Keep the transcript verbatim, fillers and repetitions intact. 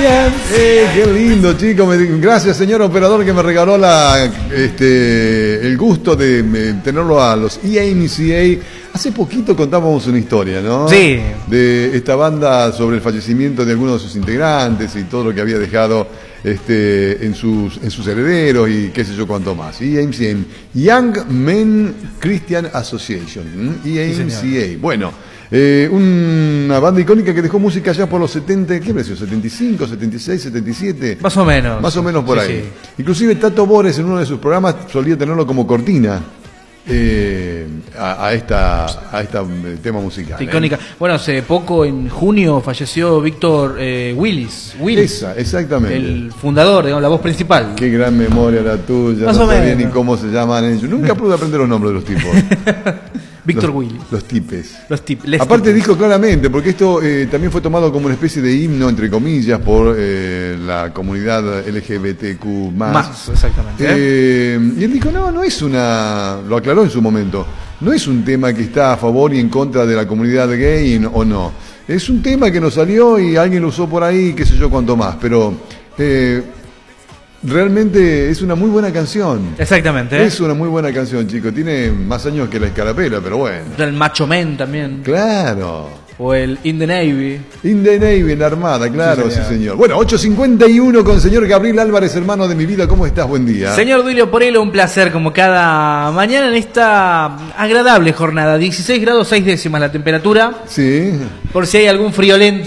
Eh, qué lindo, chicos. Me- Gracias, señor operador, que me regaló la, este, el gusto de eh, tenerlo a los E M C A. Hace poquito contábamos una historia, ¿no? Sí. De esta banda sobre el fallecimiento de algunos de sus integrantes y todo lo que había dejado este, en, sus, en sus herederos y qué sé yo cuánto más. E M C A, Young Men Christian Association, ¿m? E M C A. Bueno. Eh, una banda icónica que dejó música ya por los setenta, ¿qué precio? ¿setenta y cinco, setenta y seis, setenta y siete? Más o menos. Más o menos por Sí, ahí. sí. Inclusive Tato Bores en uno de sus programas solía tenerlo como cortina eh, a, a esta a esta eh, tema musical. Icónica. ¿eh? Bueno, hace poco, en junio, falleció Víctor eh, Willis. Willis. Esa, exactamente. El fundador, digamos, la voz principal. Qué gran memoria la tuya. Más no o sabía menos. ni cómo se llaman ellos. Nunca pude aprender los nombres de los tipos. Víctor los, Willis. Los tipes. Los tip, les Aparte tipes. dijo claramente, porque esto eh, también fue tomado como una especie de himno, entre comillas, por eh, la comunidad L G B T Q más. Más, exactamente. ¿eh? Eh, y él dijo, no, no es una, lo aclaró en su momento, no es un tema que está a favor y en contra de la comunidad gay o no. Es un tema que nos salió y alguien lo usó por ahí, qué sé yo cuánto más, pero eh, realmente es una muy buena canción. Exactamente. ¿eh? Es una muy buena canción, chicos. Tiene más años que la Escarapela, pero bueno. El Macho Man también. Claro. O el In the Navy. In the Navy, en la Armada, claro, sí Sí, señor. señor. Bueno, ocho cincuenta y uno con señor Gabriel Álvarez, hermano de mi vida. ¿Cómo estás? Buen día. Señor Duilio Porello, un placer como cada mañana en esta agradable jornada. dieciséis grados seis décimas la temperatura. Sí. Por si hay algún friolento